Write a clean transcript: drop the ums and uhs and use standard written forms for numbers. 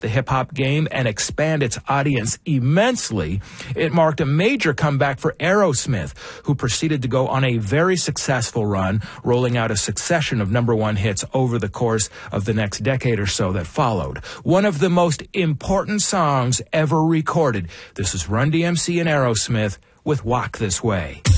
the hip-hop game and expand its audience immensely, it marked a major comeback for Aerosmith, who proceeded to go on a very successful run, rolling out a succession of #1 hits over the course of the next decade or so that followed. One of the most important songs ever recorded. This is Run DMC and Aerosmith with Walk This Way.